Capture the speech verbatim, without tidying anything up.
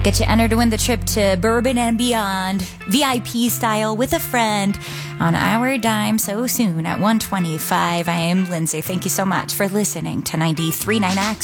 Get you entered to win the trip to Bourbon and Beyond, V I P style with a friend on our dime so soon at one twenty-five. I am Lindsay. Thank you so much for listening to ninety-three point nine X.